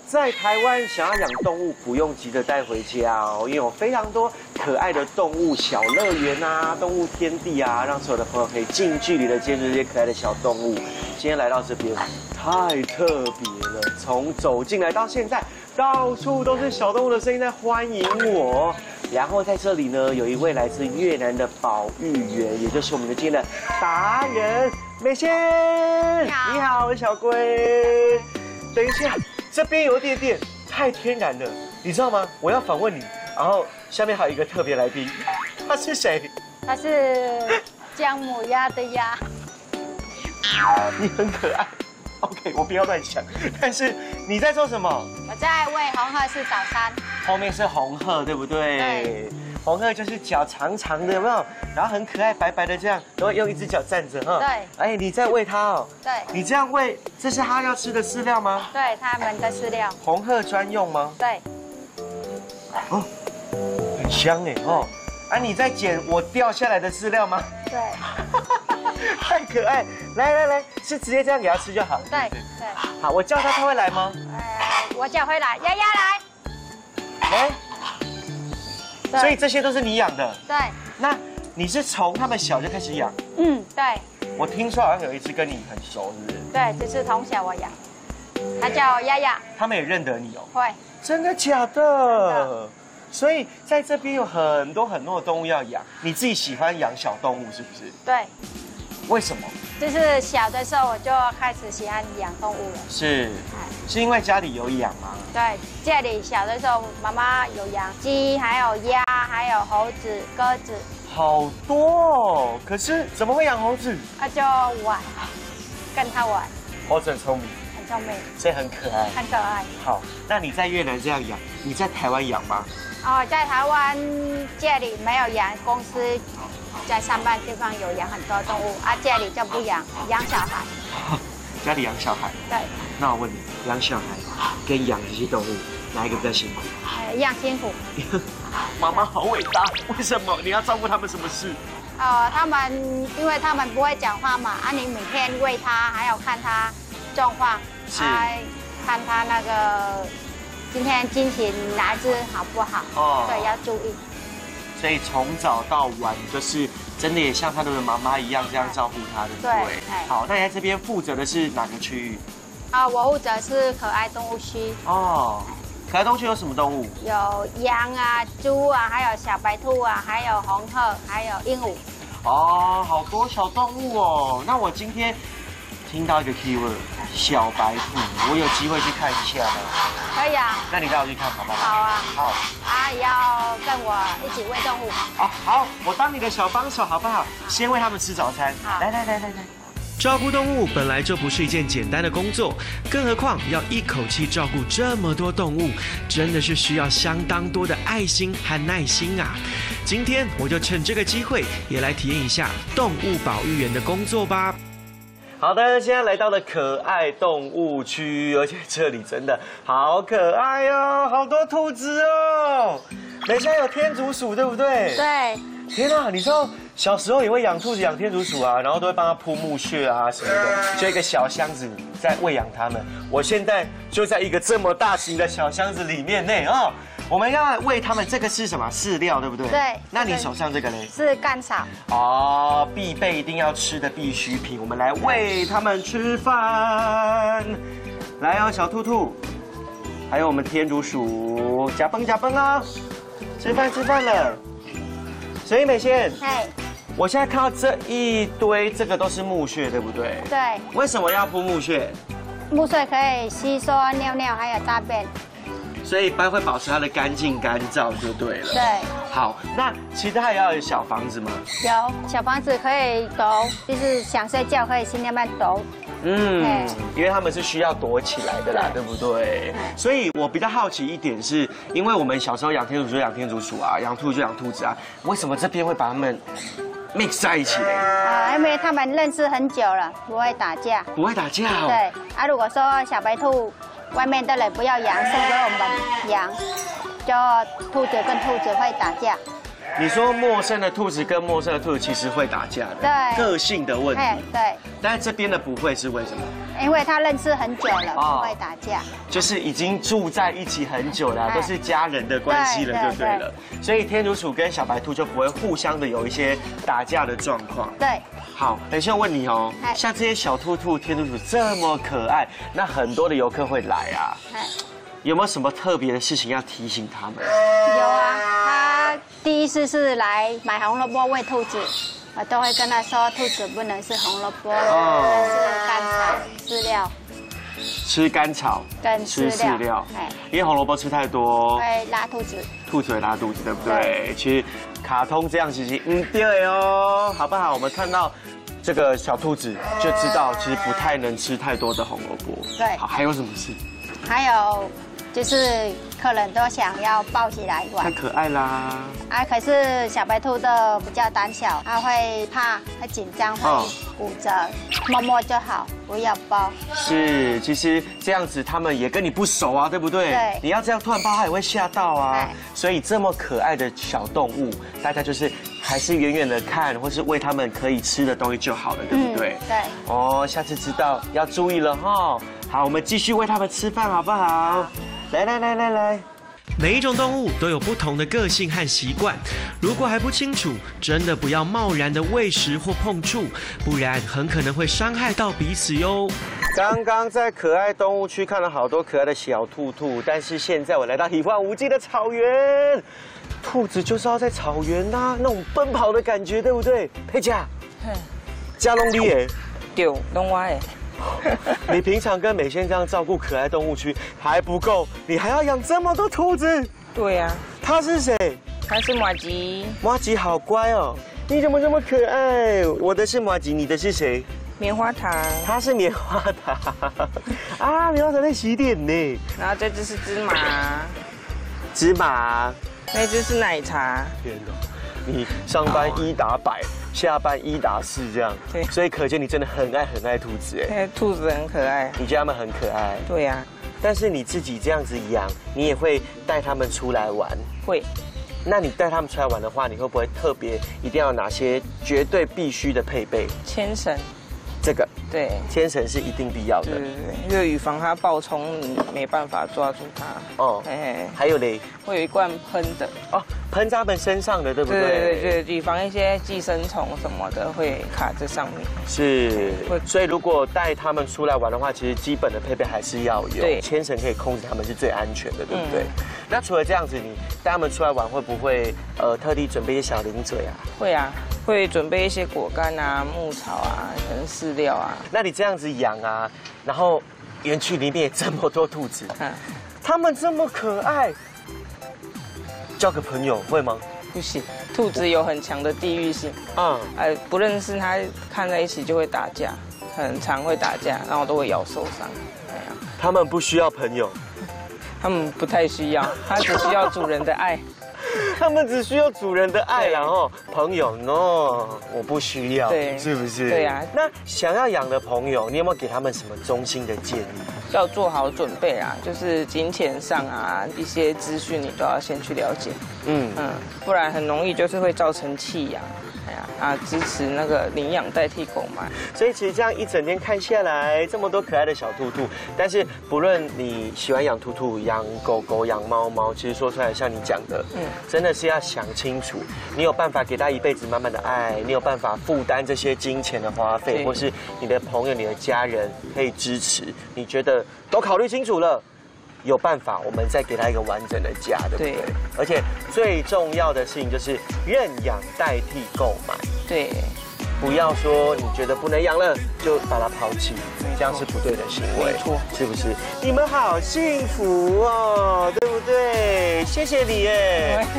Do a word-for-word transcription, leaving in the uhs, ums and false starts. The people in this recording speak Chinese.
在台湾想要养动物，不用急着带回家哦，因为有非常多可爱的动物小乐园啊、动物天地啊，让所有的朋友可以近距离的接触这些可爱的小动物。今天来到这边，太特别了，从走进来到现在，到处都是小动物的声音在欢迎我。然后在这里呢，有一位来自越南的保育员，也就是我们的今天的达人美仙。你好，你好，小龟。等一下。 这边有一点点太天然了，你知道吗？我要访问你，然后下面还有一个特别来宾，他是谁？ 他是姜母鸭的鸭。 你很可爱 ，OK， 我不要乱想。但是你在做什么？ 我在喂红鹤式早餐。 后面是红鹤，对不对？ 对。 红鹤就是脚长长的，有没有？然后很可爱，白白的这样，然后用一只脚站着哈。 对。 哎，你在喂它哦。 对。 你这样喂，这是它要吃的饲料吗？ 对，它们的饲料。 红鹤专用吗？ 对。 哦，很香哎哦。啊，你在捡我掉下来的饲料吗？ 对。 太可爱！来来来，是直接这样给它吃就好。 对对。 好，我叫它，它会来吗？ 呃，我叫会来，丫丫来。 来。所以这些都是你养的。 对。 那你是从它们小就开始养？ 嗯，对。 我听说好像有一只跟你很熟，是不是？ 对，就是从小我养，它叫丫丫。 他们也认得你哦。 会。 真的假的？所以在这边有很多很多的动物要养，你自己喜欢养小动物是不是？ 对。 为什么？ 就是小的时候我就开始喜欢养动物了。 是。是因为家里有养吗？ 对，家里小的时候妈妈有养鸡，还有鸭，还有猴子、鸽子。 好多哦！可是怎么会养猴子？ 啊，就玩，跟它玩。 猴子很聪明。 很聪明， 所以很可爱， 很可爱。 好，那你在越南这样养，你在台湾养吗？ 哦，在台湾家里没有养，公司在上班地方有养很多动物，啊，家里就不养，养小孩。 家里养小孩？ 对。 那我问你，养小孩跟养这些动物，哪一个比较辛苦？ 呃，养辛苦。 妈妈好伟大，为什么？你要照顾他们什么事？ 呃，他们因为他们不会讲话嘛，啊，你每天喂它，还有看它状况。 是， 看他那个今天精神哪一只好不好？哦，对，要注意。 所以从早到晚，就是真的也像他的妈妈一样这样照顾他的，对不对？好，那你在这边负责的是哪个区域？ 啊，我负责是可爱动物区。 哦，可爱动物区有什么动物？ 有羊啊、猪啊，还有小白兔啊，还有红鹤，还有鹦鹉。 哦，好多小动物哦。那我今天。 听到一个 keyword 小白兔，我有机会去看一下吗？ 可以啊。 那你带我去看好不好？ 好啊。 好。 啊，也要跟我一起喂动物。 好，好，我当你的小帮手好不好？先喂他们吃早餐。 好。 来来来来来。 照顾动物本来就不是一件简单的工作，更何况要一口气照顾这么多动物，真的是需要相当多的爱心和耐心啊！今天我就趁这个机会，也来体验一下动物保育员的工作吧。 好的，现在来到了可爱动物区，而且这里真的好可爱哦，好多兔子哦。等一下有天竺鼠，对不对？ 对。 天啊，你知道小时候也会养兔子、养天竺鼠啊，然后都会帮它铺木屑啊什么的，就一个小箱子在喂养它们。我现在就在一个这么大型的小箱子里面内哦。 我们要喂它们，这个是什么饲料，对不对？ 对。 那你手上这个呢？ 是干草。 哦，必备一定要吃的必需品。我们来喂它们吃饭。来哦，小兔兔，还有我们天竺鼠，夹蹦夹蹦啊！吃饭吃饭了。所以美仙， 嘿， 我现在看到这一堆，这个都是木屑，对不对？ 对。 为什么要铺木屑？ 木屑可以吸收尿尿还有大便。 所以它会保持它的干净干燥就对了。 对。 好，那其实它也要有小房子吗？ 有小房子可以躲，就是想睡觉可以去那边躲。 嗯，因为他们是需要躲起来的啦，对不对？所以我比较好奇一点是，因为我们小时候养天竺鼠就养天竺鼠啊，养兔子就养兔子啊，为什么这边会把它们 mix 在一起呢？ 啊，因为他们认识很久了，不会打架。 不会打架哦。 对。啊，如果说小白兔。 外面的人不要养，送给我们养，就兔子跟兔子会打架。 你说陌生的兔子跟陌生的兔子其实会打架的， 对， 个性的问题。 哎，对。 但是这边的不会是为什么？ 因为他认识很久了， 哦不会打架。 就是已经住在一起很久了，都是家人的关系了，就对了。所以天竺鼠跟小白兔就不会互相的有一些打架的状况。 对。 好，等一下问你哦，像这些小兔兔、天竺鼠这么可爱，那很多的游客会来啊，有没有什么特别的事情要提醒他们？ 有啊，他第一次是来买红萝卜喂兔子，我都会跟他说，兔子不能吃红萝卜，哦，是干草饲料。 吃干草跟吃饲料，因为红萝卜吃太多会拉肚子， 兔子会拉肚子，对不对？其实卡通这样其实嗯对哦，好不好？我们看到这个小兔子就知道，其实不太能吃太多的红萝卜。 对， 好，还有什么事？ 还有就是客人都想要抱起来玩， 太可爱啦！ 啊，可是小白兔的比较胆小，它会怕、会紧张、会骨折，摸摸就好，不要抱。 是，其实这样子他们也跟你不熟啊，对不对？ 对。 你要这样突然抱，它也会吓到啊。所以这么可爱的小动物，大家就是还是远远的看，或是喂它们可以吃的东西就好了，对不对？ 对。 哦，下次知道要注意了哈。好，我们继续喂它们吃饭，好不好？来来来来来。 每一种动物都有不同的个性和习惯，如果还不清楚，真的不要贸然的喂食或碰触，不然很可能会伤害到彼此哟。 刚刚在可爱动物区看了好多可爱的小兔兔，但是现在我来到一望无际的草原，兔子就是要在草原呐、啊，那种奔跑的感觉，对不对？佩佳，嘉龙你耶， 对，拢我的。 你平常跟美仙这样照顾可爱动物区还不够，你还要养这么多兔子。 对呀、啊。 他是谁？ 他是麻吉。 麻吉好乖哦，你怎么这么可爱？我的是麻吉，你的是谁？ 棉花糖。 他是棉花糖。啊，棉花糖在洗脸呢。 然后这只是芝麻。 芝麻。 那只是奶茶。 天哪！你上班一打百，下班一打四这样， 对， 所以可见你真的很爱很爱兔子哎。 兔子很可爱， 你觉得它们很可爱？ 对呀、啊。 但是你自己这样子养，你也会带它们出来玩？ 会。 那你带它们出来玩的话，你会不会特别一定要哪些绝对必须的配备？ 牵绳。 这个。 对， 牵绳是一定必要的。 对对对，因为预防它暴冲，你没办法抓住它。哦，哎， 还有嘞， 会有一罐喷的。 哦，喷在它们身上的，对不对？ 对对对对，预防一些寄生虫什么的会卡在上面。 是，所以如果带它们出来玩的话，其实基本的配备还是要有。对，牵绳可以控制它们是最安全的，对不对？嗯、那除了这样子，你带它们出来玩会不会呃特地准备一些小零嘴啊？ 会啊。会准备一些果干啊、牧草啊、可能饲料啊。 那你这样子养啊，然后园区里面也这么多兔子，嗯，它们这么可爱，交个朋友会吗？ 不行，兔子有很强的地域性。嗯，哎，不认识它，看在一起就会打架，很常会打架，然后都会咬受伤。哎呀， 它们不需要朋友， 它们不太需要，它只需要主人的爱。 他们只需要主人的爱，然后朋友 no， 我不需要，对，是不是？ 对呀。 那想要养的朋友，你有没有给他们什么衷心的建议？ 要做好准备啊，就是金钱上啊，一些资讯你都要先去了解，嗯嗯，不然很容易就是会造成弃养。哎呀啊，支持那个领养代替购买。 所以其实这样一整天看下来，这么多可爱的小兔兔，但是不论你喜欢养兔兔、养狗狗、养猫猫，其实说出来像你讲的，嗯，真的是要想清楚，你有办法给他一辈子满满的爱，你有办法负担这些金钱的花费，或是你的朋友、你的家人可以支持，你觉得都考虑清楚了。有办法，我们再给他一个完整的家，对不对？对。而且最重要的事情就是认养代替购买。对。不要说你觉得不能养了就把它抛弃，这样是不对的行为。没错，是不是？你们好幸福哦，对不对？谢谢你耶。